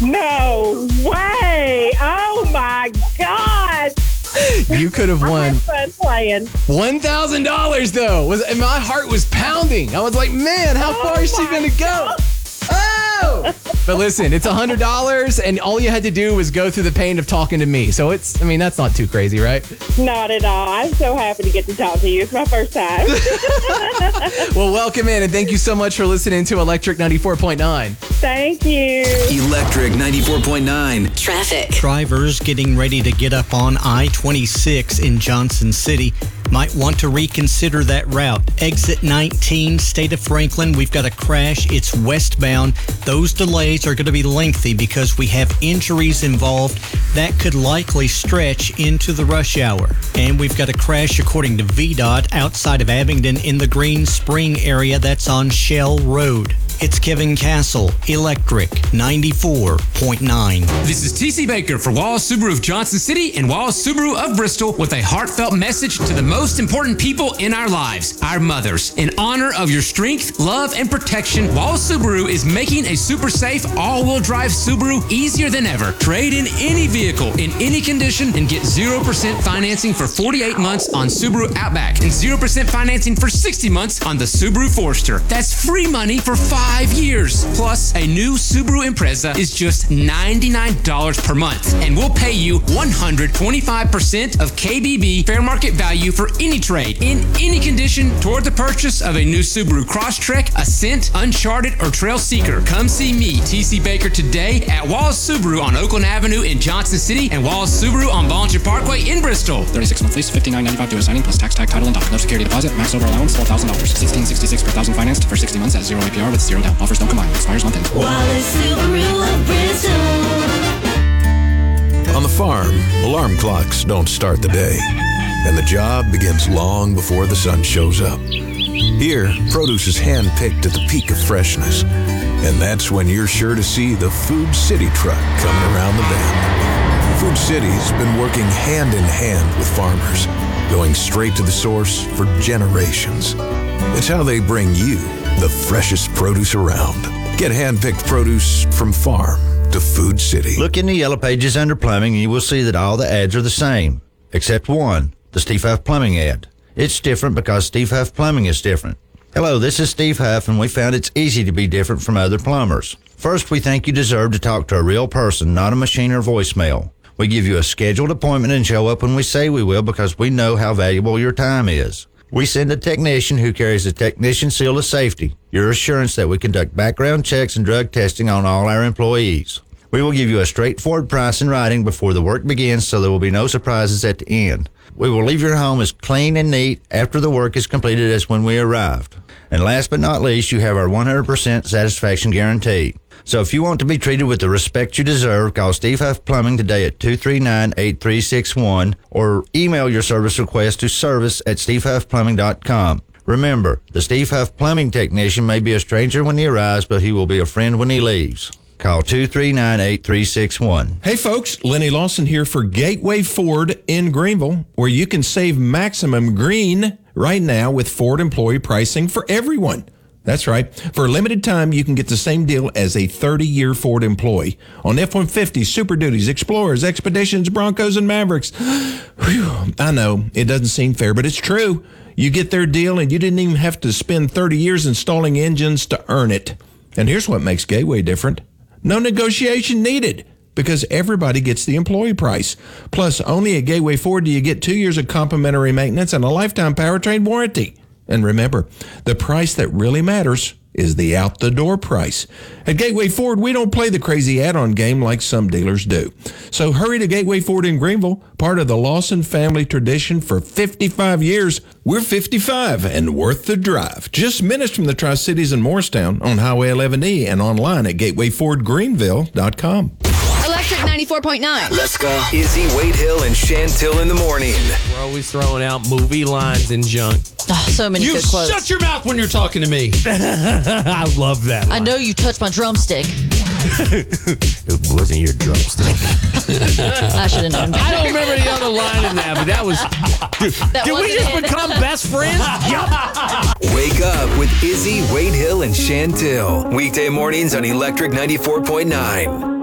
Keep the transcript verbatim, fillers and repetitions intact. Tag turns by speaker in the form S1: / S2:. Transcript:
S1: No way. Oh, my God.
S2: You could have won
S1: I had fun playing.
S2: one thousand dollars, though. Was, and my heart was pounding. I was like, man, how
S1: Oh
S2: far is she
S1: my
S2: going to go?
S1: God.
S2: Oh! But listen, it's one hundred dollars, and all you had to do was go through the pain of talking to me. So it's, I mean, that's not too crazy, right?
S1: Not at all. I'm so happy to get to talk to you. It's my first time.
S2: Well, welcome in, and thank you so much for listening to Electric ninety-four point nine.
S1: Thank you.
S3: Electric ninety-four point nine.
S4: Traffic.
S5: Drivers getting ready to get up on I twenty-six in Johnson City might want to reconsider that route. Exit nineteen, State of Franklin, we've got a crash. It's westbound. Those delays are going to be lengthy because we have injuries involved that could likely stretch into the rush hour. And we've got a crash, according to V DOT, outside of Abingdon in the Green Spring area. That's on Shell Road. It's Kevin Castle, Electric ninety-four point nine.
S6: This is T C Baker for Wallace Subaru of Johnson City and Wallace Subaru of Bristol with a heartfelt message to the most important people in our lives, our mothers. In honor of your strength, love, and protection, Wallace Subaru is making a super safe all-wheel drive Subaru easier than ever. Trade in any vehicle in any condition and get zero percent financing for forty-eight months on Subaru Outback and zero percent financing for sixty months on the Subaru Forester. That's free money for five years. Plus, a new Subaru Impreza is just ninety-nine dollars per month, and we'll pay you one hundred twenty-five percent of K B B fair market value for any trade in any condition toward the purchase of a new Subaru Crosstrek, Ascent, Uncharted, or Trail Seeker. Come see me, T C Baker, today at Wallace Subaru on Oakland Avenue in Johnson City and Wallace Subaru on Volunteer Parkway in Bristol.
S7: thirty-six month lease, fifty-nine ninety-five due assigning plus tax, tag, title, and doc. No security deposit. Max over allowance four thousand dollars. sixteen sixty-six per thousand financed for sixty months at zero A P R with zero down. Offers don't combine. Expires month end.
S4: Wallace Subaru of Bristol.
S8: On the farm, alarm clocks don't start the day, and the job begins long before the sun shows up. Here, produce is hand-picked at the peak of freshness, and that's when you're sure to see the Food City truck coming around the bend. Food City's been working hand in hand with farmers, going straight to the source for generations. It's how they bring you the freshest produce around. Get hand-picked produce from farm to Food City.
S9: Look in the yellow pages under plumbing and you will see that all the ads are the same, except one, the Steve Huff Plumbing ad. It's different because Steve Huff Plumbing is different. Hello, this is Steve Huff, and we found it's easy to be different from other plumbers. First, we think you deserve to talk to a real person, not a machine or voicemail. We give you a scheduled appointment and show up when we say we will because we know how valuable your time is. We send a technician who carries a technician seal of safety, your assurance that we conduct background checks and drug testing on all our employees. We will give you a straightforward price in writing before the work begins so there will be no surprises at the end. We will leave your home as clean and neat after the work is completed as when we arrived. And last but not least, you have our one hundred percent satisfaction guarantee. So if you want to be treated with the respect you deserve, call Steve Huff Plumbing today at two three nine, eight three six one or email your service request to service at steve huff plumbing dot com. Remember, the Steve Huff Plumbing technician may be a stranger when he arrives, but he will be a friend when he leaves. Call two three nine, eight three six one.
S10: Hey folks, Lenny Lawson here for Gateway Ford in Greenville, where you can save maximum green right now with Ford employee pricing for everyone. That's right. For a limited time, you can get the same deal as a thirty-year Ford employee on F one fifties, Super Duties, Explorers, Expeditions, Broncos, and Mavericks. Whew, I know, it doesn't seem fair, but it's true. You get their deal, and you didn't even have to spend thirty years installing engines to earn it. And here's what makes Gateway different. No negotiation needed, because everybody gets the employee price. Plus, only at Gateway Ford do you get two years of complimentary maintenance and a lifetime powertrain warranty. And remember, the price that really matters is the out-the-door price. At Gateway Ford, we don't play the crazy add-on game like some dealers do. So hurry to Gateway Ford in Greenville, part of the Lawson family tradition for fifty-five years. We're fifty-five and worth the drive. Just minutes from the Tri-Cities in Morristown on Highway eleven E and online at gateway ford greenville dot com.
S11: Electric ninety-four point nine.
S3: Let's go. Izzy, Wade Hill, and Chantil in the morning.
S2: We're always throwing out movie lines and junk.
S11: Oh, so many
S12: you
S11: good quotes.
S12: Shut your mouth when you're talking to me.
S2: I love that line.
S11: I know you touched my drumstick.
S2: It wasn't your drumstick.
S11: I should have known.
S12: I don't remember the other line in that, but that was...
S11: That
S12: Did we just
S11: it.
S12: become best friends? Yup.
S3: Wake up with Izzy, Wade Hill, and Chantil. Weekday mornings on Electric ninety-four point nine.